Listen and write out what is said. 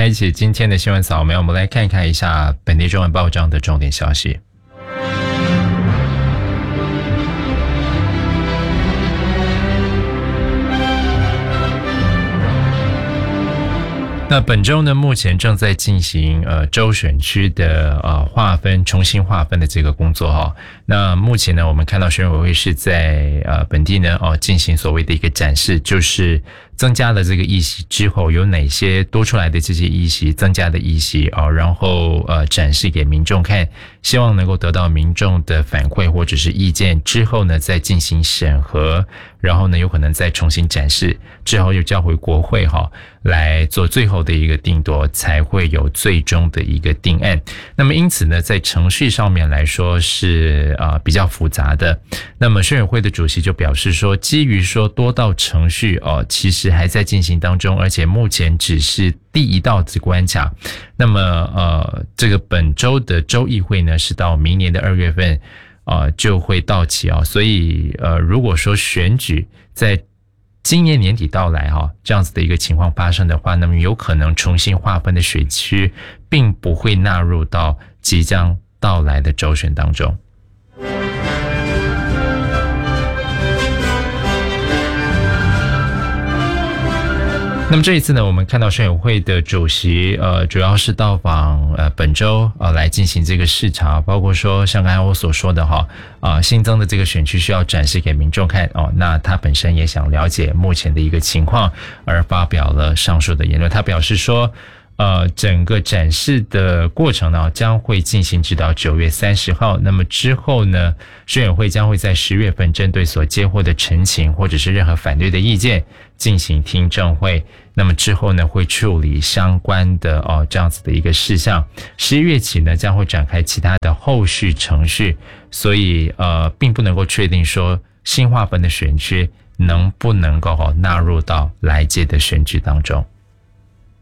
开启今天的新闻扫描，我们来看一下本地中文报章的重点消息。那本周呢，目前正在进行州选区的划分，重新划分的这个工作哈。那目前呢，我们看到选委会是在本地呢进行所谓的一个展示，就是增加了这个议席之后有哪些多出来的这些议席，增加的议席然后展示给民众看，希望能够得到民众的反馈或者是意见之后呢，再进行审核，然后呢有可能再重新展示，之后又交回国会来做最后的一个定夺，才会有最终的一个定案。那么因此呢，在程序上面来说是比较复杂的。那么选委会的主席就表示说，基于说多道程序其实还在进行当中，而且目前只是第一道的关卡。那么这个本周的州议会呢，是到明年的2月份就会到期所以如果说选举在今年年底到来这样子的一个情况发生的话，那么有可能重新划分的选区并不会纳入到即将到来的州选当中。那么这一次呢，我们看到选委会的主席主要是到访本州来进行这个视察，包括说像刚才我所说的新增的这个选区需要展示给民众看那他本身也想了解目前的一个情况，而发表了上述的言论。他表示说整个展示的过程呢，将会进行直到9月30号。那么之后呢，选委会将会在10月份针对所接获的陈情或者是任何反对的意见进行听证会。那么之后呢，会处理相关的这样子的一个事项。11月起呢，将会展开其他的后续程序。所以并不能够确定说新划分的选区能不能够纳入到来届的选举当中。